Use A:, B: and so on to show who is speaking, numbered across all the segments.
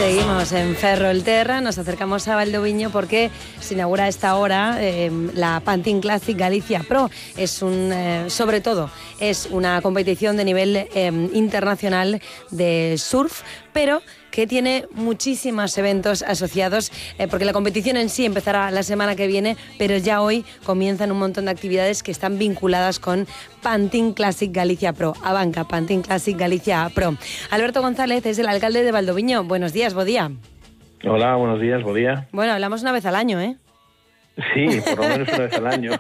A: Seguimos en Ferrolterra, nos acercamos a Valdoviño porque se inaugura a esta hora la Pantin Classic Galicia Pro. Es sobre todo, es una competición de nivel internacional de surf, pero que tiene muchísimos eventos asociados, porque la competición en sí empezará la semana que viene, pero ya hoy comienzan un montón de actividades que están vinculadas con Pantin Classic Galicia Pro. Abanca, Pantin Classic Galicia Pro. Alberto González es el alcalde de Valdoviño. Buenos días, bo día.
B: Hola, buenos días, bo día.
A: Bueno, hablamos una vez al año, ¿eh?
B: Sí, por lo menos una vez al año.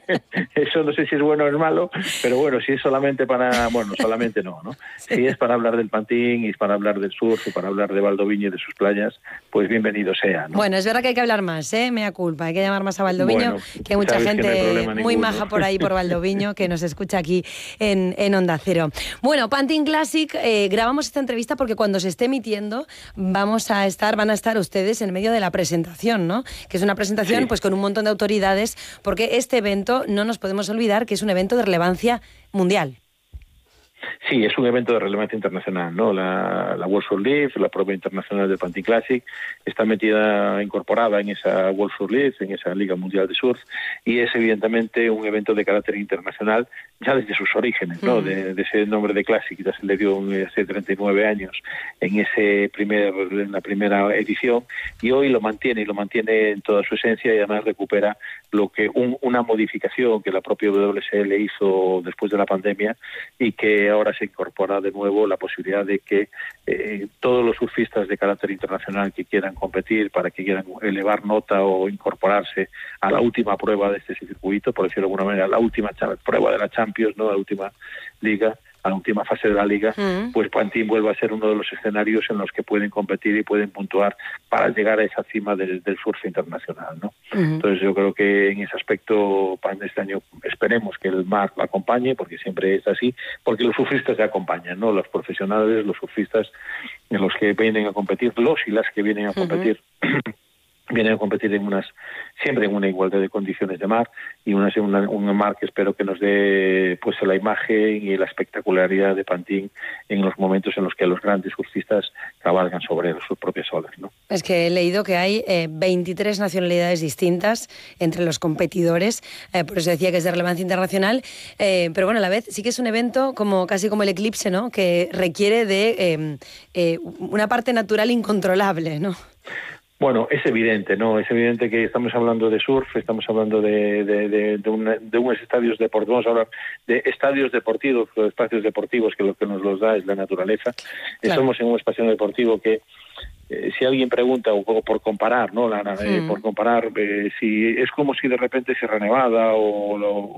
B: Eso no sé si es bueno o es malo, pero bueno, si es solamente para... Bueno, solamente no, ¿no?
A: Sí.
B: Si es para hablar del Pantin y para hablar del surf y para hablar de Valdoviño y de sus playas, pues bienvenido sea, ¿no?
A: Bueno, es verdad que hay que hablar más, mea culpa, hay que llamar más a Valdoviño,
B: Bueno,
A: que hay mucha gente
B: no hay
A: muy
B: ninguno.
A: maja por ahí por Valdoviño que nos escucha aquí en Onda Cero. Bueno, Pantin Classic, grabamos esta entrevista porque cuando se esté emitiendo van a estar ustedes en medio de la presentación, ¿no? Que es una presentación,
B: Sí.
A: pues con un montón de autoridades, porque este evento no nos podemos olvidar que es un evento de relevancia mundial.
B: Sí, es un evento de relevancia internacional, ¿no? La World Surf League, la prueba internacional del Pantin Classic, está incorporada en esa World Surf League, en esa Liga Mundial de Surf, y es evidentemente un evento de carácter internacional ya desde sus orígenes, ¿no? De ese nombre de Classic, ya se le dio hace 39 años en la primera edición, y hoy lo mantiene en toda su esencia, y además recupera una modificación que la propia WSL hizo después de la pandemia, y que ahora se incorpora de nuevo la posibilidad de que todos los surfistas de carácter internacional que quieran competir, para que quieran elevar nota o incorporarse a la última prueba de este circuito, por decirlo de alguna manera, la última prueba de la Champions, ¿no? La última liga, a la última fase de la liga, pues Pantin vuelve a ser uno de los escenarios en los que pueden competir y pueden puntuar para llegar a esa cima del surf internacional, ¿no? Entonces yo creo que en ese aspecto este año esperemos que el mar la acompañe, porque siempre es así, porque los surfistas se acompañan, ¿no? Los profesionales, los surfistas en los que vienen a competir, los y las que vienen a competir, vienen a competir siempre en una igualdad de condiciones de mar, y un mar que espero que nos dé pues la imagen y la espectacularidad de Pantin en los momentos en los que los grandes surfistas cabalgan sobre sus propias olas, ¿no?
A: Es que he leído que hay 23 nacionalidades distintas entre los competidores, por eso decía que es de relevancia internacional, pero bueno, a la vez sí que es un evento casi como el eclipse, ¿no? Que requiere de una parte natural incontrolable, ¿no?
B: Bueno, es evidente, ¿no? Es evidente que estamos hablando de surf, estamos hablando de unos estadios deportivos, vamos a hablar de estadios deportivos o espacios deportivos, que lo que nos los da es la naturaleza. Claro. Estamos en un espacio deportivo que, si alguien pregunta, un poco por comparar, ¿no? Por comparar, si es como si de repente Sierra Nevada o